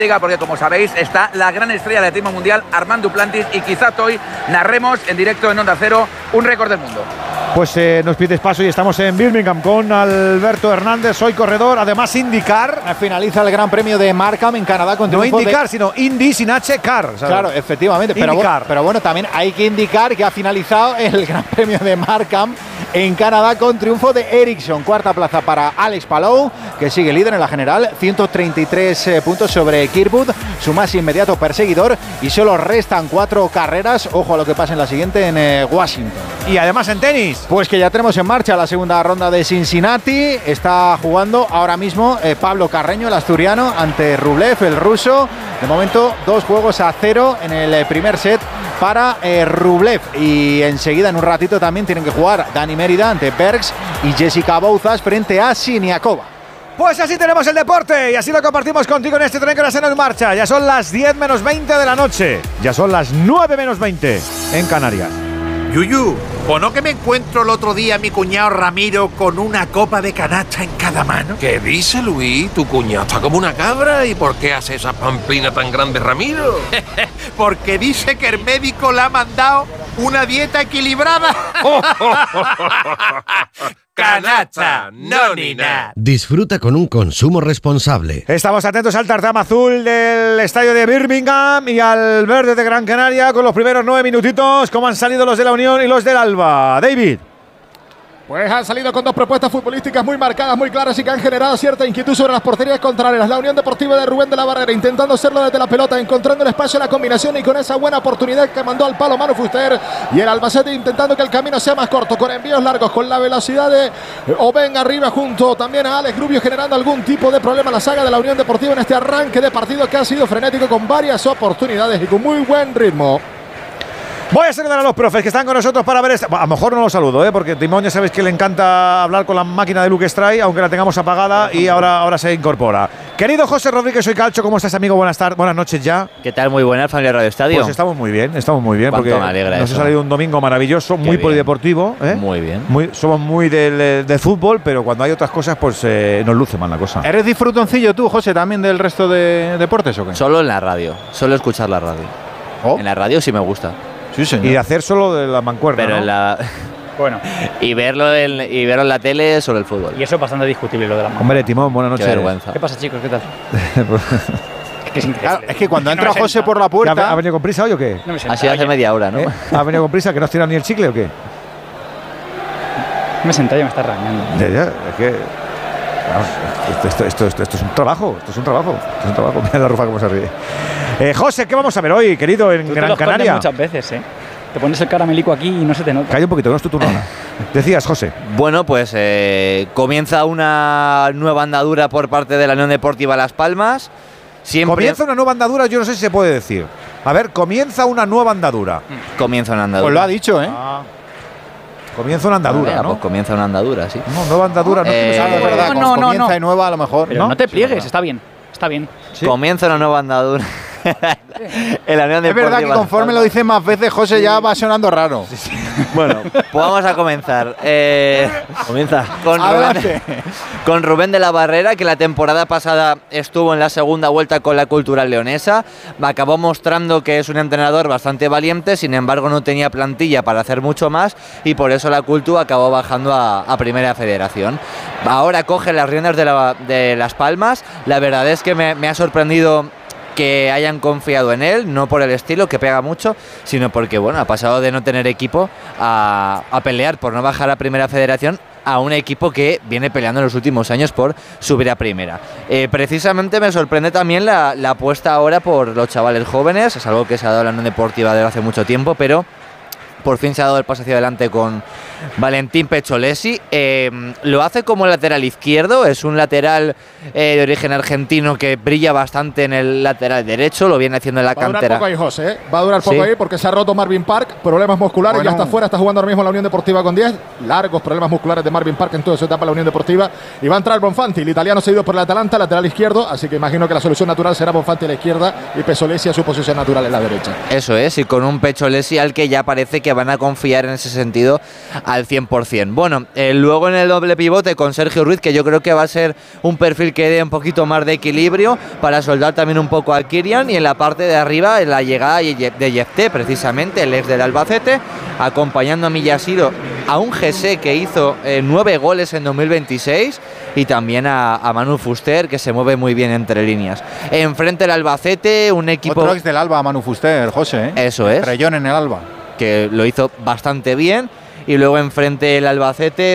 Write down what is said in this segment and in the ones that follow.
porque como sabéis está la gran estrella del atletismo mundial Armand Duplantis y quizás hoy narremos en directo en Onda Cero un récord del mundo. Pues nos pides paso y estamos en Birmingham con Alberto Hernández, hoy corredor, además IndyCar. Finaliza el Gran Premio de Markham en Canadá con no IndyCar, sino Indy sin H, Car. ¿Sabes? Claro, efectivamente, pero bueno, también hay que indicar que ha finalizado el Gran Premio de Markham en Canadá con triunfo de Ericsson. Cuarta plaza para Alex Palou, que sigue líder en la general, 133 puntos sobre Kirkwood, su más inmediato perseguidor, y solo restan 4 carreras. Ojo a lo que pasa en la siguiente en Washington. Y además en tenis. Pues que ya tenemos en marcha la segunda ronda de Cincinnati. Está jugando ahora mismo Pablo Carreño, el asturiano, ante Rublev, el ruso. De momento 2-0 en el primer set para Rublev. Y enseguida, en un ratito, también tienen que jugar Dani Mérida ante Bergs y Jessica Bouzas frente a Siniakova. Pues así tenemos el deporte y así lo compartimos contigo en este tren que ahora en marcha. Ya son las 10 menos 20 de la noche. Ya son las 9 menos 20 en Canarias. Yuyu, ¿o no que me encuentro el otro día a mi cuñado Ramiro con una copa de canacha en cada mano? ¿Qué dice, Luis? Tu cuñado está como una cabra. ¿Y por qué hace esa pamplina tan grande, Ramiro? Porque dice que el médico le ha mandado una dieta equilibrada. Canacha, no ni nada. Disfruta con un consumo responsable. Estamos atentos al tartán azul del estadio de Birmingham y al verde de Gran Canaria con los primeros 9 minutitos. ¿Cómo han salido los de la Unión y los del Alba? David. Pues han salido con 2 propuestas futbolísticas muy marcadas, muy claras y que han generado cierta inquietud sobre las porterías contrarias. La Unión Deportiva de Rubén de la Barrera intentando hacerlo desde la pelota, encontrando el espacio en la combinación y con esa buena oportunidad que mandó al palo Manu Fuster. Y el Albacete intentando que el camino sea más corto, con envíos largos, con la velocidad de Oben arriba junto también a Alex Rubio, generando algún tipo de problema a la saga de la Unión Deportiva en este arranque de partido que ha sido frenético con varias oportunidades y con muy buen ritmo. Voy a saludar a los profes que están con nosotros para ver a lo mejor no los saludo, porque Timón ya sabéis que le encanta hablar con la máquina de Luke Stray, aunque la tengamos apagada y ahora se incorpora. Querido José Rodríguez, soy Calcho, ¿cómo estás, amigo? Buenas noches ya. ¿Qué tal? Muy buenas, familia Radio Estadio. Pues estamos muy bien, porque me alegra nos eso. ha salido un domingo maravilloso, muy polideportivo. Muy bien. Somos muy del fútbol, pero cuando hay otras cosas, pues nos luce mal la cosa. ¿Eres disfrutoncillo tú, José, también del resto de deportes o qué? Solo en la radio, solo escuchar la radio. ¿Oh? En la radio sí me gusta. Sí, señor. Y de hacer solo de la mancuerna, pero ¿no? en la... Bueno. y verlo en la tele sobre el fútbol. Y eso es bastante discutible, lo de la mancuerna. Hombre, Timón, buenas noches. Qué vergüenza. ¿Qué pasa, chicos? ¿Qué tal? Es que es increíble. Claro, es que cuando entra José por la puerta... ¿Ha venido con prisa hoy o qué? No me senta, Así hace media hora, ¿no? ¿Ha venido con prisa que no has tirado ni el chicle o qué? Me senta y me está rañando. Ya, es que... Vamos, esto es un trabajo, Mira la Rufa cómo se ríe. José, ¿qué vamos a ver hoy, querido, en Gran Canaria? Muchas veces, ¿eh? Te pones el caramelico aquí y no se te nota. Calla un poquito, no es tu turno ahora. Decías, José. Bueno, pues comienza una nueva andadura por parte de la Unión Deportiva Las Palmas. Comienza una nueva andadura, yo no sé si se puede decir. A ver, comienza una nueva andadura. Comienza una andadura. Pues lo ha dicho, ¿eh? Comienza una andadura, Venga, ¿no? Pues comienza una andadura, sí. No, nueva andadura, no es verdad. No, comienza y nueva a lo mejor. Pero no te pliegues, está bien. Está bien. ¿Sí? Comienza una nueva andadura. En la Unión Es verdad que Deportiva conforme lo dices más veces, José, ya va sonando raro. Bueno, pues vamos a comenzar. Comienza. Con Rubén de la Barrera, que la temporada pasada estuvo en la segunda vuelta con la Cultural Leonesa. Acabó mostrando que es un entrenador bastante valiente, sin embargo no tenía plantilla para hacer mucho más y por eso la Cultu acabó bajando a Primera Federación. Ahora coge las riendas de Las Palmas. La verdad es que me ha sorprendido que hayan confiado en él, no por el estilo, que pega mucho, sino porque bueno, ha pasado de no tener equipo a pelear por no bajar a Primera Federación a un equipo que viene peleando en los últimos años por subir a Primera. Precisamente me sorprende también la apuesta ahora por los chavales jóvenes, es algo que se ha dado en la Unión Deportiva desde hace mucho tiempo, pero por fin se ha dado el paso hacia adelante con Valentín Pecholesi. Lo hace como lateral izquierdo, es un lateral de origen argentino que brilla bastante en el lateral derecho, lo viene haciendo en la cantera. Va a durar poco ahí, José, va a durar poco Sí. ahí porque se ha roto Marvin Park, problemas musculares, Bueno. ya está fuera, está jugando ahora mismo en la Unión Deportiva con 10, largos problemas musculares de Marvin Park en toda su etapa en la Unión Deportiva, y va a entrar Bonfanti, el italiano cedido por el Atalanta, lateral izquierdo, así que imagino que la solución natural será Bonfanti a la izquierda y Pecholesi a su posición natural en la derecha. Eso es, y con un Pecholesi al que ya parece que que van a confiar en ese sentido al 100%. Bueno, luego en el doble pivote con Sergio Ruiz, que yo creo que va a ser un perfil que dé un poquito más de equilibrio para soldar también un poco a Kirian, y en la parte de arriba en la llegada de Yefté, precisamente el ex del Albacete, acompañando a Millasido, a un Gese que hizo 9 goles en 2026, y también a Manu Fuster, que se mueve muy bien entre líneas. Enfrente el Albacete, un equipo... Otro ex del Alba, Manu Fuster, José, ¿eh? Eso es. Trellón en el Alba. Que lo hizo bastante bien. Y luego enfrente el Albacete,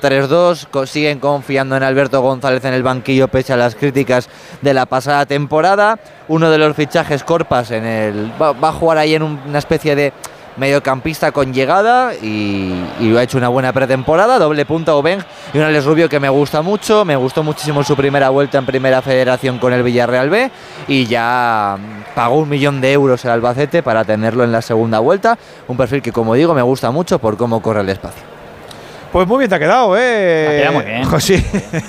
5-3-2, siguen confiando en Alberto González en el banquillo pese a las críticas de la pasada temporada. Uno de los fichajes, Corpas, va a jugar ahí en una especie de mediocampista con llegada, y lo ha hecho una buena pretemporada. Doble punta Aubeng y un Alex Rubio que me gusta mucho. Me gustó muchísimo su primera vuelta en Primera Federación con el Villarreal B, y ya pagó 1 millón de euros el Albacete para tenerlo en la segunda vuelta. Un perfil que, como digo, me gusta mucho por cómo corre el espacio. Pues muy bien te ha quedado, ¿eh? Te ha quedado muy bien. José.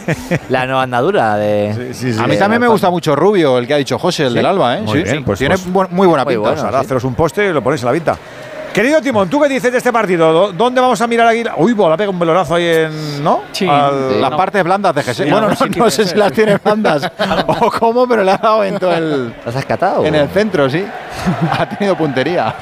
La nueva andadura de... Sí. A mí también me gusta mucho Rubio, el que ha dicho José, el del Alba, ¿eh? Muy bien, pues tiene muy buena pinta. Bueno, ahora haceros un poste y lo ponéis a la vista. Querido Timón, ¿tú qué dices de este partido? ¿Dónde vamos a mirar aquí? Uy, la pega un velorazo ahí en... ¿no? Sí. Las partes blandas de Gese. Bueno, no sé si las tiene blandas o cómo, pero le ha dado en todo el... ¿Las has catado? En el centro, sí. Ha tenido puntería.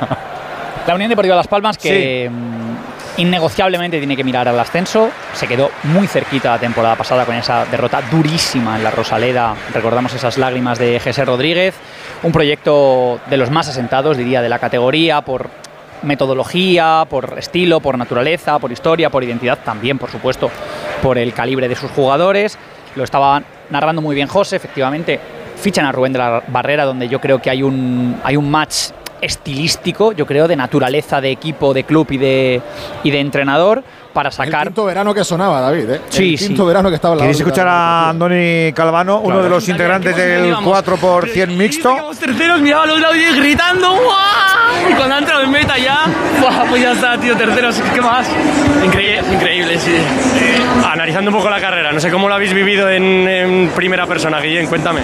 La Unión Deportiva Las Palmas, que innegociablemente tiene que mirar al ascenso. Se quedó muy cerquita la temporada pasada con esa derrota durísima en la Rosaleda. Recordamos esas lágrimas de José Rodríguez. Un proyecto de los más asentados, diría, de la categoría, por metodología, por estilo, por naturaleza, por historia, por identidad, también, por supuesto, por el calibre de sus jugadores. Lo estaba narrando muy bien José, efectivamente. Fichan a Rubén de la Barrera, donde yo creo que hay un match estilístico, yo creo, de naturaleza de equipo, de club y de entrenador, para sacar... El quinto verano que sonaba, David, ¿eh? Sí, el quinto verano que estaba en la ¿Queréis escuchar a Andoni Calvano, uno de los integrantes del 4x100 mixto? Llegamos terceros, miraba a los lados y gritando ¡guau! Y cuando ha entrado en meta ya, ¡buah! Pues ya está, tío, terceros, ¿qué más? Increíble, sí. Analizando un poco la carrera, no sé cómo lo habéis vivido en primera persona, Guillén, cuéntame.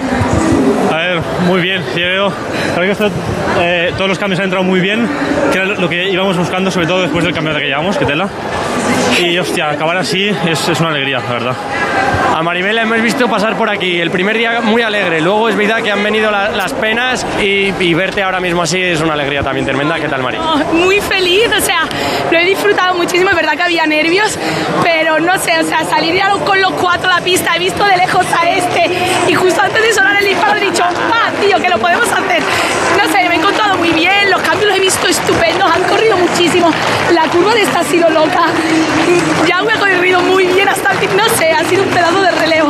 A ver, muy bien, creo que todos los cambios han entrado muy bien, que era lo que íbamos buscando, sobre todo después del campeonato que llevamos, que tela. Y hostia, acabar así es una alegría, la verdad. A Maribel la hemos visto pasar por aquí, el primer día muy alegre, luego es verdad que han venido las penas, y verte ahora mismo así es una alegría también tremenda. ¿Qué tal, Mari? Muy feliz, o sea, lo he disfrutado muchísimo, es verdad que había nervios, pero no sé, o sea, salir ya con los 4 a la pista, he visto de lejos a y justo antes de sonar el disparo he dicho, tío, que lo podemos hacer. No sé, me he encontrado muy bien, los cambios los he visto estupendos, han corrido muchísimo, la curva de esta ha sido loca, ya me ha corrido muy bien hasta el no sé, ha sido un pedazo de relevo.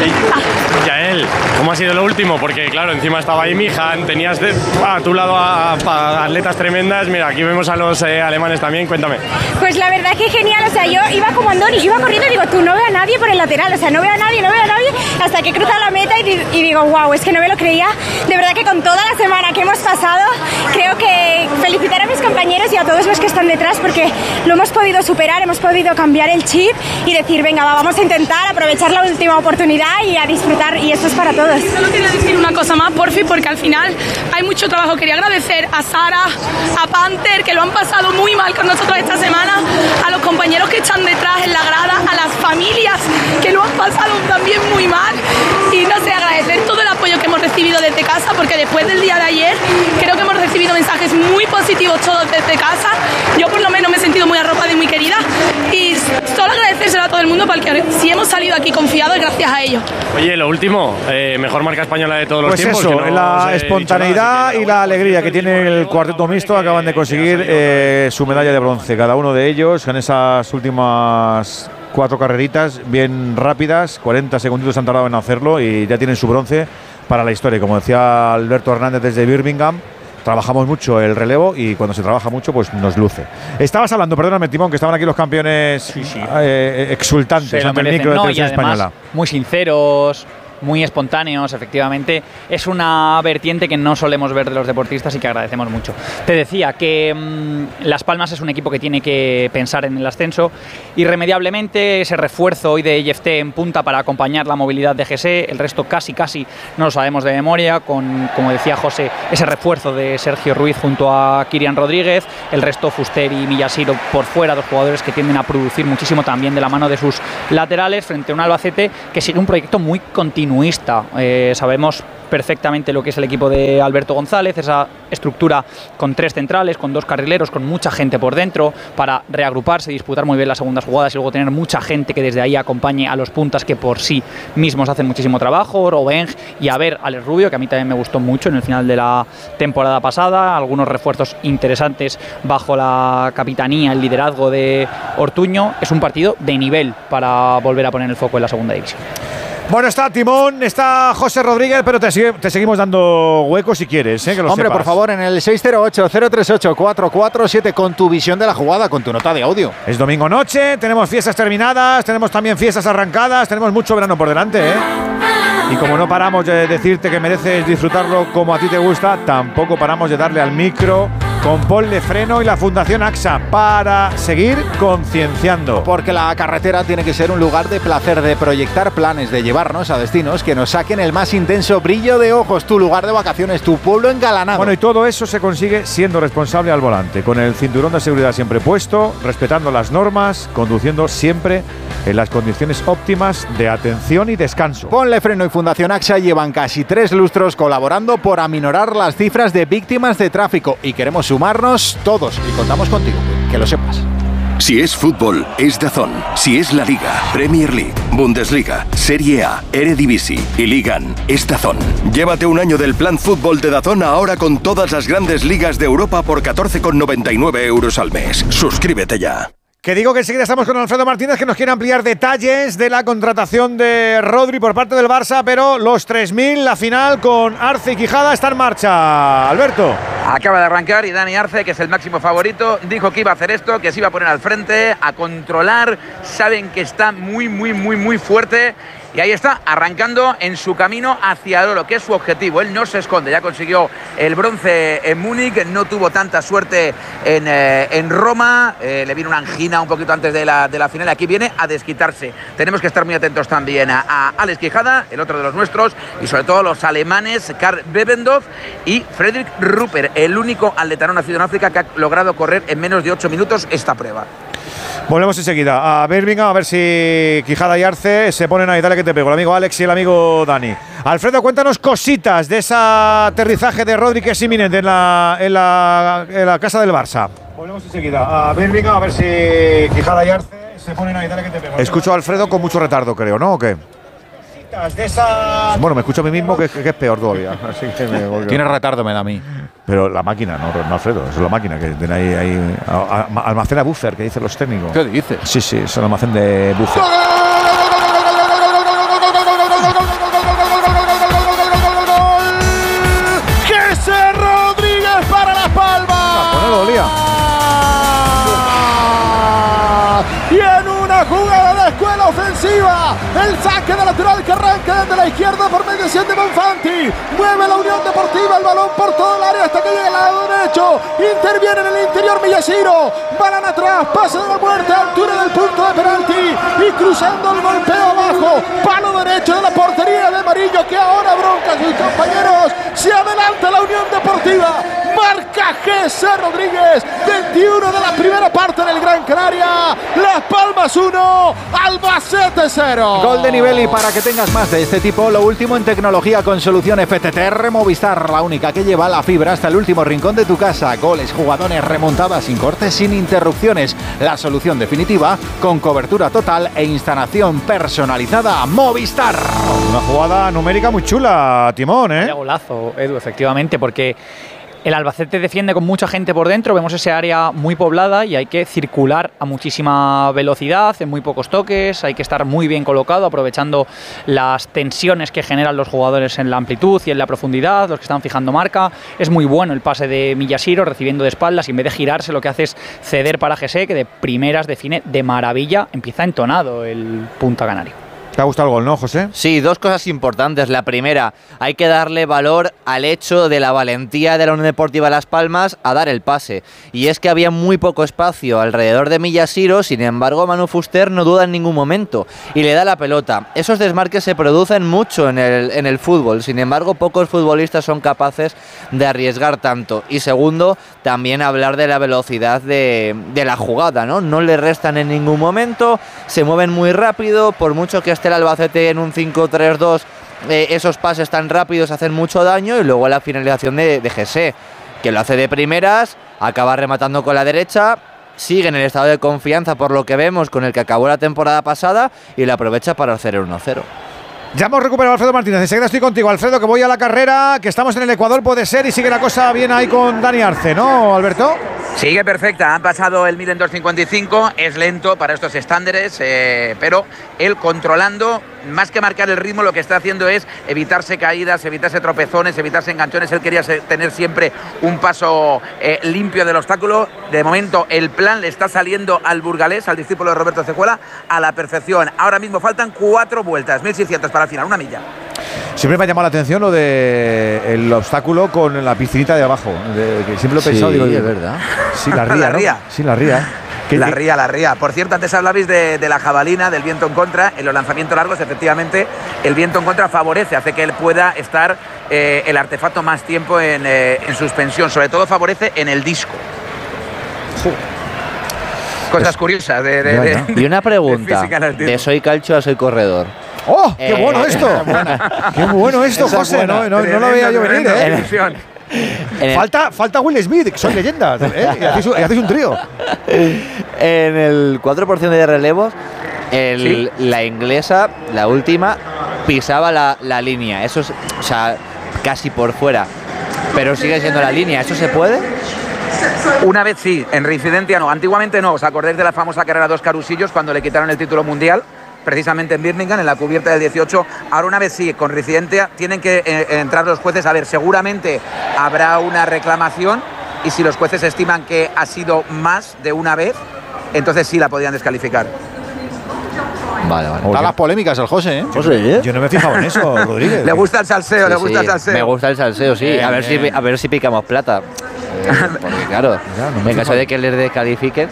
Yael, ¿cómo ha sido lo último? Porque claro, encima estaba ahí Mijan, tenías a tu lado a atletas tremendas, mira, aquí vemos a los alemanes también, cuéntame. Pues la verdad que genial, o sea, yo iba como Andoni, iba corriendo y digo, tú no veo a nadie por el lateral, o sea, no veo a nadie, hasta que cruza la meta y digo, wow, es que no me lo creía. De verdad que con toda la semana que hemos pasado, creo que felicitar a mis compañeros y a todos los que están detrás, porque lo hemos podido superar, hemos podido cambiar el chip y decir, venga, vamos a intentar aprovechar la última oportunidad y a disfrutar, y esto es para todos. Solo quería decir una cosa más, porfi, porque al final hay mucho trabajo. Quería agradecer a Sara, a Panther, que lo han pasado muy mal con nosotros esta semana, a los compañeros que están detrás en la grada, a las familias que lo han pasado también muy mal, y no sé, agradecer todo el apoyo que hemos recibido desde casa, porque después del día de ayer creo que hemos recibido mensajes muy positivos todos desde casa. Yo por lo menos me he sentido muy arropada y muy querida, y solo agradecérselo a todo el mundo, porque si hemos salido aquí confiados es gracias a ellos. Oye, lo último, mejor marca española de todos los pues tiempos. Pues eso, no la espontaneidad y la alegría que tiene el cuarteto mixto, acaban de conseguir su medalla de bronce, cada uno de ellos, en esas últimas 4 carreritas bien rápidas, 40 segunditos han tardado en hacerlo y ya tienen su bronce para la historia. Como decía Alberto Hernández desde Birmingham, trabajamos mucho el relevo y cuando se trabaja mucho pues nos luce. Estabas hablando, perdóname Timón, que estaban aquí los campeones exultantes ante el micro de Televisión Española. Muy sinceros, muy espontáneos, efectivamente. Es una vertiente que no solemos ver de los deportistas y que agradecemos mucho. Te decía que Las Palmas es un equipo que tiene que pensar en el ascenso. Irremediablemente, ese refuerzo hoy de IFT en punta para acompañar la movilidad de GC, el resto casi no lo sabemos de memoria, con, como decía José, ese refuerzo de Sergio Ruiz junto a Kirian Rodríguez, el resto Fuster y Miyashiro por fuera, dos jugadores que tienden a producir muchísimo también de la mano de sus laterales, frente a un Albacete que sigue un proyecto muy continuista. Sabemos perfectamente lo que es el equipo de Alberto González, esa estructura con 3 centrales, con 2 carrileros, con mucha gente por dentro para reagruparse, disputar muy bien las segundas jugadas y luego tener mucha gente que desde ahí acompañe a los puntas que por sí mismos hacen muchísimo trabajo, Robeng y a ver Alex Rubio, que a mí también me gustó mucho en el final de la temporada pasada, algunos refuerzos interesantes bajo la capitanía, el liderazgo de Ortuño. Es un partido de nivel para volver a poner el foco en la segunda división. Bueno, está Timón, está José Rodríguez, pero te seguimos dando huecos si quieres, que lo Hombre, sepas. por favor, en el 608-038-447 con tu visión de la jugada, con tu nota de audio. Es domingo noche, tenemos fiestas terminadas, tenemos también fiestas arrancadas, tenemos mucho verano por delante, Y como no paramos de decirte que mereces disfrutarlo como a ti te gusta, tampoco paramos de darle al micro con Ponle Freno y la Fundación AXA para seguir concienciando. Porque la carretera tiene que ser un lugar de placer, de proyectar planes, de llevarnos a destinos que nos saquen el más intenso brillo de ojos, tu lugar de vacaciones, tu pueblo engalanado. Bueno, y todo eso se consigue siendo responsable al volante, con el cinturón de seguridad siempre puesto, respetando las normas, conduciendo siempre en las condiciones óptimas de atención y descanso. Ponle Freno y Fundación AXA llevan casi 3 lustros colaborando por aminorar las cifras de víctimas de tráfico y queremos sumarnos todos y contamos contigo, que lo sepas. Si es fútbol, es DAZN. Si es la Liga, Premier League, Bundesliga, Serie A, Eredivisie y Ligan, es DAZN. Llévate un año del plan fútbol de DAZN ahora con todas las grandes ligas de Europa por 14,99 € al mes. Suscríbete ya. Que digo que enseguida estamos con Alfredo Martínez, que nos quiere ampliar detalles de la contratación de Rodri por parte del Barça, pero los 3.000, la final con Arce y Quijada está en marcha. Alberto. Acaba de arrancar y Dani Arce, que es el máximo favorito, dijo que iba a hacer esto, que se iba a poner al frente, a controlar. Saben que está muy fuerte. Y ahí está, arrancando en su camino hacia el oro, que es su objetivo. Él no se esconde, ya consiguió el bronce en Múnich, no tuvo tanta suerte en Roma, le vino una angina un poquito antes de la final, aquí viene a desquitarse. Tenemos que estar muy atentos también a Alex Quijada, el otro de los nuestros, y sobre todo los alemanes, Karl Bebendorf y Fredrik Rupert, el único atletano nacido en África que ha logrado correr en menos de 8 minutos esta prueba. Volvemos enseguida a Birmingham a ver si Quijada y Arce se ponen ahí. Dale que te pego, el amigo Alex y el amigo Dani. Alfredo, cuéntanos cositas de ese aterrizaje de Rodri que es inminente en la casa del Barça. Volvemos enseguida a Birmingham a ver si Quijada y Arce se ponen ahí. Dale que te pego. Escucho a Alfredo con mucho retardo, creo, ¿no? ¿O qué? Bueno, me escucho a mí mismo, que es peor todavía. Así que Tiene retardo, me da a mí. Pero la máquina, no Alfredo, es la máquina que tiene ahí almacena buffer, que dicen los técnicos. ¿Qué dices? Sí, es el almacén de buffer. ¡Jesse Rodríguez para Las Palmas! Bueno, lo olía. Y en una jugada de escuela ofensiva, el saque de lateral que arranca desde la izquierda por mediación de Bonfanti. Mueve la Unión Deportiva el balón por todo el área hasta que llega al lado derecho. Interviene en el interior Miyashiro. Balón atrás, pase de la muerte a altura del punto de penalti. Y cruzando el golpeo abajo. Palo derecho de la portería de Amarillo, que ahora bronca a sus compañeros. Se adelanta la Unión Deportiva. Marca Jesse Rodríguez. 21 de la primera parte del Gran Canaria. Las Palmas 1, Albacete 0. Gol de nivel, y para que tengas más de este tipo, lo último en tecnología con solución FTTR Movistar, la única que lleva la fibra hasta el último rincón de tu casa. Goles, jugadores, remontadas sin cortes, sin interrupciones. La solución definitiva con cobertura total e instalación personalizada. Movistar. Una jugada numérica muy chula, Timón, ¿eh? Vaya golazo, Edu, efectivamente, porque el Albacete defiende con mucha gente por dentro, vemos ese área muy poblada y hay que circular a muchísima velocidad, en muy pocos toques, hay que estar muy bien colocado, aprovechando las tensiones que generan los jugadores en la amplitud y en la profundidad, los que están fijando marca. Es muy bueno el pase de Miyashiro, recibiendo de espaldas, y en vez de girarse lo que hace es ceder para Jesse, que de primeras define de maravilla, empieza entonado el punta canario. ¿Te ha gustado el gol, no, José? Sí, dos cosas importantes. La primera, hay que darle valor al hecho de la valentía de la Unión Deportiva Las Palmas a dar el pase. Y es que había muy poco espacio alrededor de Millasiro, sin embargo, Manu Fuster no duda en ningún momento y le da la pelota. Esos desmarques se producen mucho en el fútbol, sin embargo, pocos futbolistas son capaces de arriesgar tanto. Y segundo, también hablar de la velocidad de la jugada, ¿no? No le restan en ningún momento, se mueven muy rápido, por mucho que esté el Albacete en un 5-3-2, esos pases tan rápidos hacen mucho daño, y luego la finalización de Jesse, que lo hace de primeras, acaba rematando con la derecha, sigue en el estado de confianza por lo que vemos con el que acabó la temporada pasada y la aprovecha para hacer el 1-0. Ya hemos recuperado a Alfredo Martínez. Enseguida estoy contigo, Alfredo, que voy a la carrera, que estamos en el Ecuador, puede ser, y sigue la cosa bien ahí con Dani Arce, ¿no, Alberto? Sigue perfecta, han pasado el 1000 en 2.55, es lento para estos estándares, pero él controlando, más que marcar el ritmo, lo que está haciendo es evitarse caídas, evitarse tropezones, evitarse enganchones. Él quería tener siempre un paso limpio del obstáculo. De momento el plan le está saliendo al burgalés, al discípulo de Roberto Cejuela, a la perfección. Ahora mismo faltan 4 vueltas, 1600 para el final, una milla. Siempre me ha llamado la atención lo del obstáculo con la piscinita de abajo, que siempre lo he pensado. Sí, digo, es verdad. Sí, la ría, ¿no? Sí, la ría. La ría. Por cierto, antes hablabais de la jabalina, del viento en contra. En los lanzamientos largos, efectivamente, el viento en contra favorece, hace que él pueda estar el artefacto más tiempo en suspensión. Sobre todo favorece en el disco. Cosas curiosas y una pregunta, de soy calcio a soy corredor. ¡Oh! ¡Qué bueno esto! ¡Qué bueno esto, José! No lo veía yo venir, ¿eh? Falta Will Smith, que son leyendas, ¿eh? Y hacéis un trío. En el 4% de relevos, ¿sí? La inglesa, la última, pisaba la línea. Eso es, o sea, casi por fuera. Pero sigue siendo la línea. ¿Eso se puede? Una vez sí, en reincidencia no. Antiguamente no. ¿Os acordáis de la famosa carrera 2 carusillos cuando le quitaron el título mundial? Precisamente en Birmingham, en la cubierta del 18. Ahora una vez sí, con reincidencia, tienen que entrar los jueces. A ver, seguramente habrá una reclamación, y si los jueces estiman que ha sido más de una vez, entonces sí la podrían descalificar. Vale. Están las polémicas el José, ¿eh? José, yo no me he fijado en eso, Rodríguez. Le gusta el salseo, le gusta el salseo. Me gusta el salseo, sí. A ver si picamos plata. Porque claro, en caso de que les descalifiquen.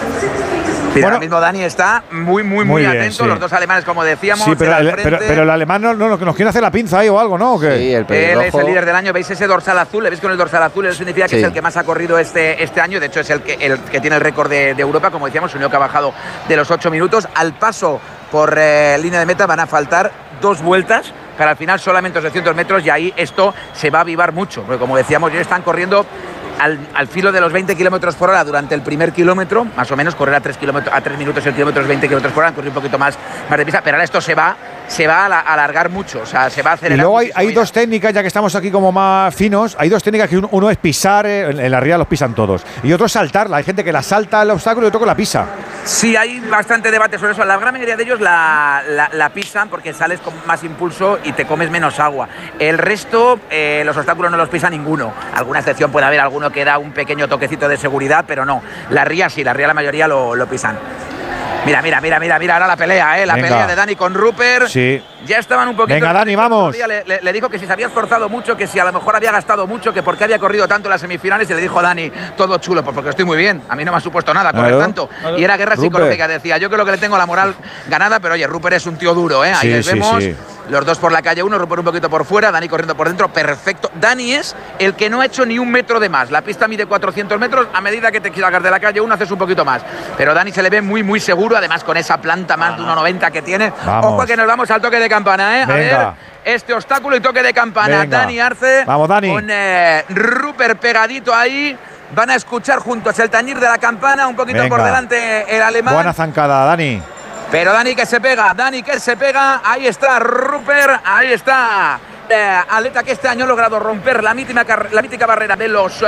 Bueno, ahora mismo Dani está muy bien, atento. Sí. Los dos alemanes, como decíamos. Sí, pero el alemán nos quiere hacer la pinza ahí o algo, ¿no? ¿O qué? Sí, él es el líder del año. ¿Veis ese dorsal azul? ¿Le veis con el dorsal azul? Eso significa que es el que más ha corrido este año. De hecho, es el que tiene el récord de Europa. Como decíamos, un único que ha bajado de los 8 minutos. Al paso por línea de meta van a faltar 2 vueltas. Para al final solamente 800 metros. Y ahí esto se va a avivar mucho. Porque como decíamos, ya están corriendo al filo de los 20 kilómetros por hora durante el primer kilómetro, más o menos, correr a 3 minutos el kilómetro es 20 kilómetros por hora, correr un poquito más deprisa, pero ahora esto se va a alargar mucho, o sea, se va a acelerar. Y luego hay dos técnicas, ya que estamos aquí como más finos, hay dos técnicas que uno es pisar, en la ría los pisan todos, y otro es saltarla. Hay gente que la salta el obstáculo y otro que la pisa. Sí, hay bastante debate sobre eso. La gran mayoría de ellos la pisan porque sales con más impulso y te comes menos agua. El resto, los obstáculos no los pisa ninguno. Alguna excepción puede haber, alguno que da un pequeño toquecito de seguridad, pero no. La ría sí, la mayoría lo pisan. Mira, ahora la pelea, la pelea de Dani con Rupert. Sí. Ya estaban un poquito. Venga, Dani, vamos. Le dijo que si se había esforzado mucho, que si a lo mejor había gastado mucho, que por qué había corrido tanto en las semifinales, y le dijo Dani, todo chulo, pues porque estoy muy bien. A mí no me ha supuesto nada correr tanto. Y era guerra psicológica, decía. Yo creo que le tengo la moral ganada, pero oye, Rupert es un tío duro, ¿eh? Ahí les vemos. Sí. Los dos por la calle 1, Rupert un poquito por fuera, Dani corriendo por dentro, perfecto. Dani es el que no ha hecho ni un metro de más. La pista mide 400 metros, a medida que te salgas de la calle 1 haces un poquito más. Pero Dani se le ve muy seguro, además con esa planta más de 1,90 que tiene. Vamos. Ojo que nos vamos al toque de campana, ¿eh? A ver, este obstáculo y toque de campana. Venga. Dani Arce. Vamos, Dani. Con Rupert pegadito ahí. Van a escuchar juntos el tañir de la campana, un poquito por delante el alemán. Buena zancada, Dani. Pero Dani que se pega, ahí está Rupert, ahí está atleta que este año ha logrado romper la mítica barrera de los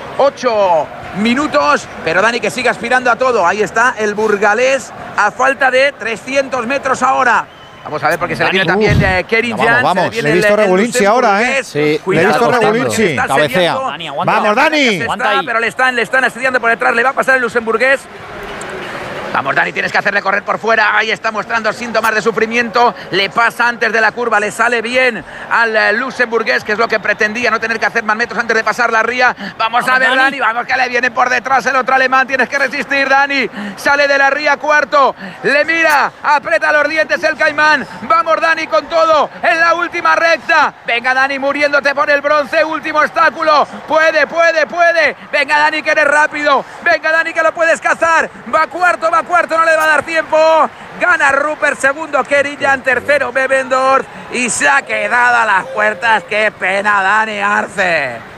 8 minutos, pero Dani que sigue aspirando a todo, ahí está el burgalés a falta de 300 metros ahora. Vamos a ver porque se le viene también Kerin Jan. Vamos, le he visto Regulinci ahora, ¿eh? Sí, le he visto Regulinci. Cabecea. Vamos, Dani. Pero le están asediando por detrás, le va a pasar el luxemburgués. Vamos, Dani, tienes que hacerle correr por fuera. Ahí está mostrando síntomas de sufrimiento. Le pasa antes de la curva, le sale bien al luxemburgués, que es lo que pretendía, no tener que hacer más metros antes de pasar la ría. Vamos a ver, Dani, vamos que le viene por detrás el otro alemán. Tienes que resistir, Dani. Sale de la ría cuarto. Le mira, aprieta los dientes el caimán. Vamos, Dani, con todo en la última recta. Venga, Dani, muriéndote por el bronce. Último obstáculo. Puede. Venga, Dani, que eres rápido. Venga, Dani, que lo puedes cazar. Va cuarto, no le va a dar tiempo. Gana Rupert, segundo Kerillan, tercero Bebendorf y se ha quedado a las puertas. Qué pena, Dani Arce.